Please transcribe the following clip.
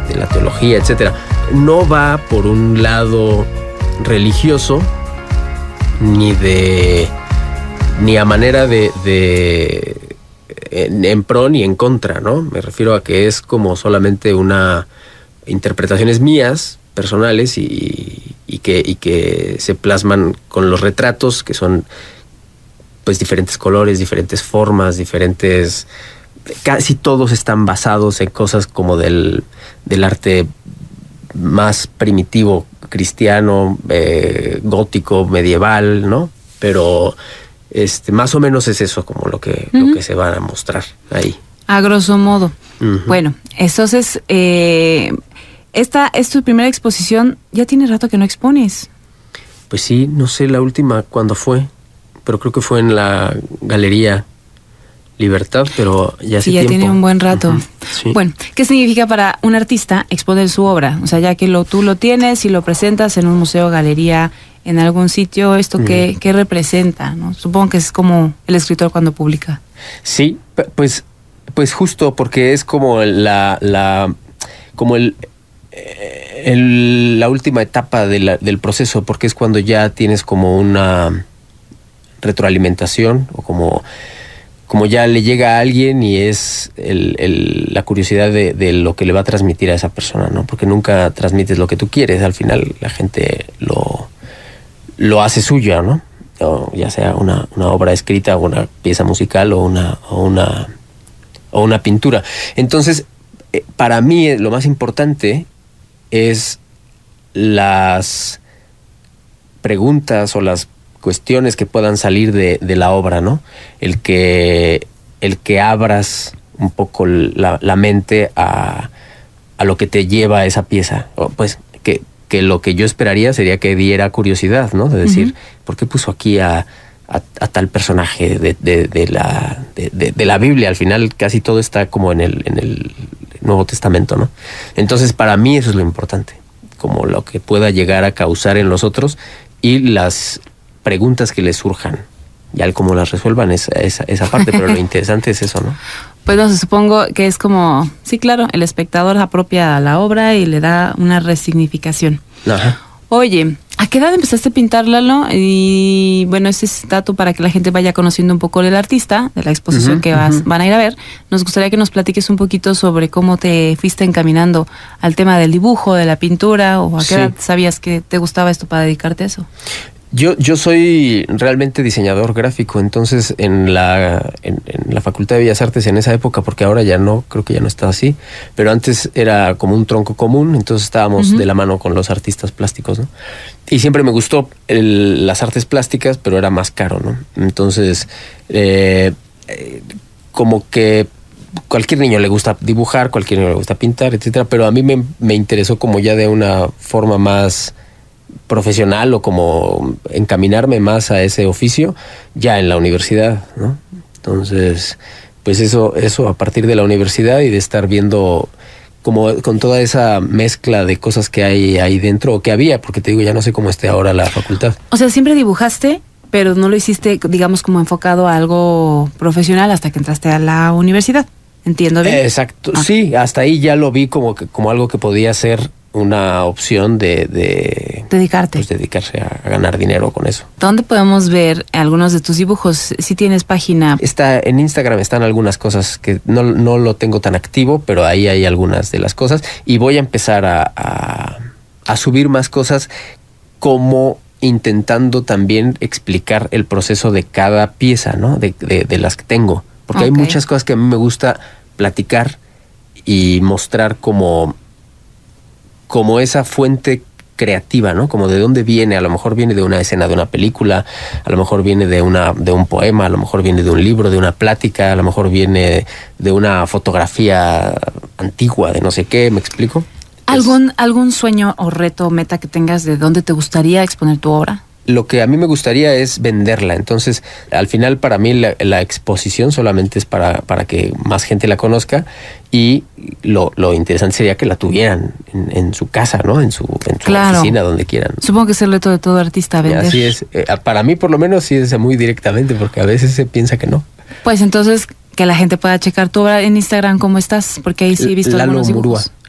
de la teología, etcétera. No va por un lado religioso ni a manera en pro ni en contra, ¿no? Me refiero a que es como solamente una interpretaciones mías, personales, y que se plasman con los retratos, que son pues diferentes colores, diferentes formas, diferentes... Casi todos están basados en cosas como del arte más primitivo, cristiano, gótico, medieval, ¿no? Pero más o menos es eso como lo que se va a mostrar ahí. A grosso modo. Uh-huh. Bueno, entonces, esta es tu primera exposición. Ya tiene rato que no expones. Pues sí, no sé la última cuándo fue, pero creo que fue en la Galería Libertad, pero ya hace tiempo. Tiene un buen rato. Uh-huh. Sí. Bueno, ¿qué significa para un artista exponer su obra? O sea, ya que tú lo tienes y lo presentas en un museo, galería, en algún sitio, ¿esto qué representa, ¿no? Supongo que es como el escritor cuando publica. Sí, pues justo porque es como la última etapa del proceso, porque es cuando ya tienes como una retroalimentación o como ya le llega a alguien y es la curiosidad de lo que le va a transmitir a esa persona, ¿no? Porque nunca transmites lo que tú quieres, al final la gente lo hace suya, ¿no? O ya sea una obra escrita o una pieza musical o una pintura. Entonces, para mí lo más importante es las preguntas o las cuestiones que puedan salir de la obra, ¿no? El que abras un poco la mente a lo que te lleva a esa pieza. O pues que lo que yo esperaría sería que diera curiosidad, ¿no? De decir, ¿por qué puso aquí a tal personaje de la Biblia? Al final casi todo está como en el Nuevo Testamento, ¿no? Entonces para mí eso es lo importante, como lo que pueda llegar a causar en los otros y las preguntas que les surjan. Ya el cómo las resuelvan es esa parte, pero lo interesante es eso, ¿no? Pues no sé, supongo que es como, sí, claro, el espectador apropia la obra y le da una resignificación. Ajá. Oye, ¿a qué edad empezaste a pintar, Lalo? Y bueno, ese es dato para que la gente vaya conociendo un poco del artista, de la exposición que van a ir a ver. Nos gustaría que nos platiques un poquito sobre cómo te fuiste encaminando al tema del dibujo, de la pintura, o a qué edad sabías que te gustaba esto para dedicarte a eso. Yo soy realmente diseñador gráfico, entonces en la Facultad de Bellas Artes en esa época, porque ahora ya no, creo que ya no está así, pero antes era como un tronco común, entonces estábamos de la mano con los artistas plásticos, ¿no? Y siempre me gustó las artes plásticas, pero era más caro, ¿no? Entonces, como que cualquier niño le gusta dibujar, cualquier niño le gusta pintar, etcétera, pero a mí me interesó como ya de una forma más profesional o como encaminarme más a ese oficio ya en la universidad, ¿no? Entonces, pues eso a partir de la universidad y de estar viendo como con toda esa mezcla de cosas que hay ahí dentro o que había, porque te digo, ya no sé cómo esté ahora la facultad. O sea, siempre dibujaste, pero no lo hiciste, digamos, como enfocado a algo profesional hasta que entraste a la universidad. ¿Entiendo bien? Exacto, sí, hasta ahí ya lo vi como algo que podía ser una opción de dedicarte. Pues dedicarse a ganar dinero con eso. ¿Dónde podemos ver algunos de tus dibujos? Si tienes página. En Instagram están algunas cosas que no lo tengo tan activo, pero ahí hay algunas de las cosas y voy a empezar a subir más cosas, como intentando también explicar el proceso de cada pieza, ¿no? De las que tengo, porque hay muchas cosas que a mí me gusta platicar y mostrar como esa fuente creativa, ¿no? Como de dónde viene. A lo mejor viene de una escena de una película, a lo mejor viene de un poema, a lo mejor viene de un libro, de una plática, a lo mejor viene de una fotografía antigua, de no sé qué, ¿me explico? ¿Algún sueño o reto o meta que tengas de dónde te gustaría exponer tu obra? Lo que a mí me gustaría es venderla. Entonces, al final, para mí, la exposición solamente es para que más gente la conozca, y lo interesante sería que la tuvieran en su casa, ¿no? En su oficina, donde quieran. Supongo que es el reto de todo artista, vender. Así es. Para mí, por lo menos, sí es muy directamente, porque a veces se piensa que no. Pues entonces, que la gente pueda checar tu obra en Instagram, ¿cómo estás? Porque ahí sí he visto Lalo algunos dibujos. Murúa.